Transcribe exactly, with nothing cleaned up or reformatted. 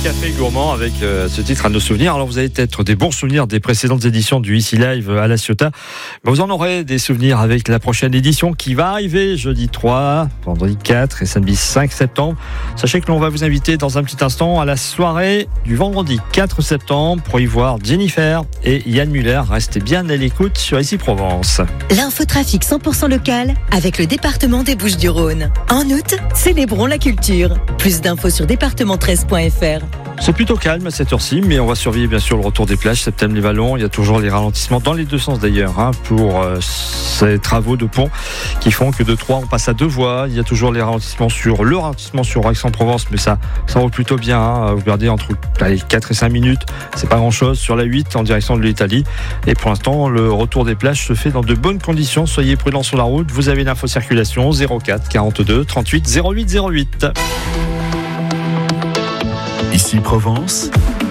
Café Gourmand avec euh, ce titre à nos souvenirs. Alors vous avez peut-être des bons souvenirs des précédentes éditions du Ici Live à La Ciotat. Mais vous en aurez des souvenirs avec la prochaine édition qui va arriver jeudi trois, vendredi quatre et samedi cinq septembre. Sachez que l'on va vous inviter dans un petit instant à la soirée du vendredi quatre septembre pour y voir Jennifer et Yann Muller. Restez bien à l'écoute sur Ici Provence. L'infotrafic cent pour cent local avec le département des Bouches-du-Rhône. En août, célébrons la culture. Plus d'infos sur département treize point f r. C'est plutôt calme à cette heure-ci, mais on va surveiller bien sûr le retour des plages, Septème-les-Vallons. Il y a toujours les ralentissements dans les deux sens d'ailleurs, hein, pour euh, ces travaux de pont qui font que de trois on passe à deux voies. Il y a toujours les ralentissements sur le ralentissement sur Aix-en-Provence, mais ça, ça roule plutôt bien. Hein. Vous perdez entre allez, quatre et cinq minutes, c'est pas grand-chose sur la huit en direction de l'Italie. Et pour l'instant, le retour des plages se fait dans de bonnes conditions. Soyez prudents sur la route. Vous avez l'info circulation zéro quatre quarante-deux trente-huit zéro huit zéro huit. Ici Provence,